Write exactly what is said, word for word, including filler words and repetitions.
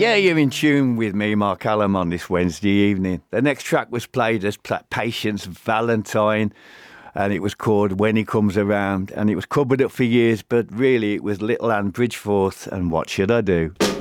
Yeah, you're in tune with me, Mark Allam, on this Wednesday evening. The next track was played as Patience Valentine, and it was called When He Comes Around, and it was covered up for years, but really it was Little Ann Bridgeforth and What Should I Do?